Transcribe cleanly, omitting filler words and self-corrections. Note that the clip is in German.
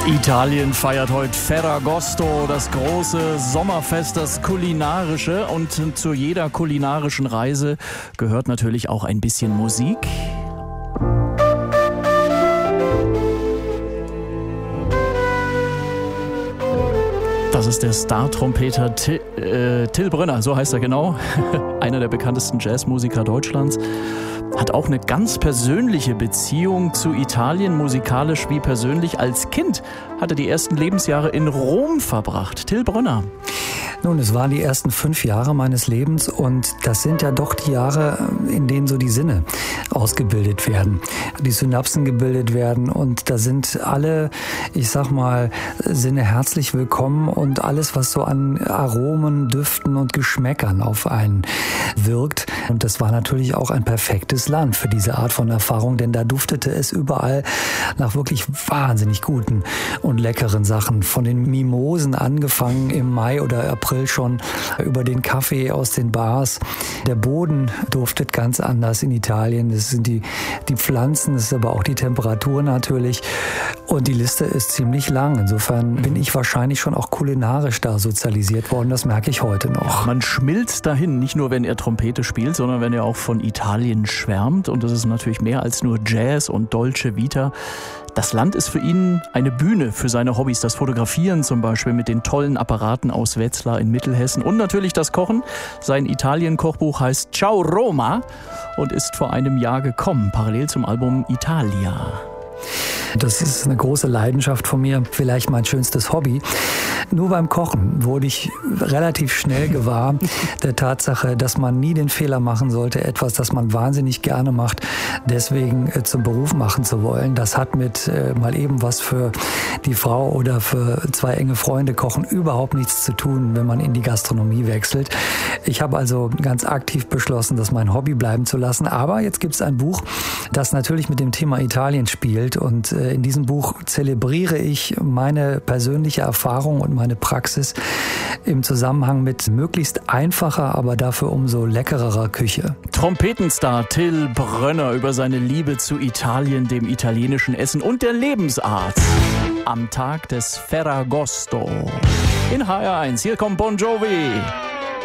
Italien feiert heute Ferragosto, das große Sommerfest, das kulinarische. Und zu jeder kulinarischen Reise gehört natürlich auch ein bisschen Musik. Das ist der Star-Trompeter Till Brönner, so heißt er genau. Einer der bekanntesten Jazzmusiker Deutschlands. Hat auch eine ganz persönliche Beziehung zu Italien, musikalisch wie persönlich. Als Kind hat er die ersten Lebensjahre in Rom verbracht. Till Brönner. Nun, es waren die ersten 5 Jahre meines Lebens und das sind ja doch die Jahre, in denen so die Sinne ausgebildet werden, die Synapsen gebildet werden und da sind alle, ich sag mal, Sinne herzlich willkommen und alles, was so an Aromen, Düften und Geschmäckern auf einen wirkt. Und das war natürlich auch ein perfektes Land für diese Art von Erfahrung, denn da duftete es überall nach wirklich wahnsinnig guten und leckeren Sachen. Von den Mimosen angefangen im Mai oder April schon, über den Kaffee aus den Bars. Der Boden duftet ganz anders in Italien. Das sind die Pflanzen, das ist aber auch die Temperatur natürlich. Und die Liste ist ziemlich lang. Insofern bin ich wahrscheinlich schon auch kulinarisch da sozialisiert worden. Das merke ich heute noch. Man schmilzt dahin, nicht nur wenn er Trompete spielt, sondern wenn er auch von Italien schwärmt. Und das ist natürlich mehr als nur Jazz und Dolce Vita. Das Land ist für ihn eine Bühne für seine Hobbys. Das Fotografieren zum Beispiel mit den tollen Apparaten aus Wetzlar in Mittelhessen. Und natürlich das Kochen. Sein Italien-Kochbuch heißt Ciao Roma und ist vor einem Jahr gekommen, parallel zum Album Italia. Das ist eine große Leidenschaft von mir, vielleicht mein schönstes Hobby. Nur beim Kochen wurde ich relativ schnell gewahr der Tatsache, dass man nie den Fehler machen sollte, etwas, das man wahnsinnig gerne macht, deswegen zum Beruf machen zu wollen. Das hat mit mal eben was für die Frau oder für 2 enge Freunde kochen überhaupt nichts zu tun, wenn man in die Gastronomie wechselt. Ich habe also ganz aktiv beschlossen, das mein Hobby bleiben zu lassen. Aber jetzt gibt es ein Buch, das natürlich mit dem Thema Italien spielt und in diesem Buch zelebriere ich meine persönliche Erfahrung und meine Praxis im Zusammenhang mit möglichst einfacher, aber dafür umso leckererer Küche. Trompetenstar Till Brönner über seine Liebe zu Italien, dem italienischen Essen und der Lebensart. Am Tag des Ferragosto. In HR1, hier kommt Bon Jovi.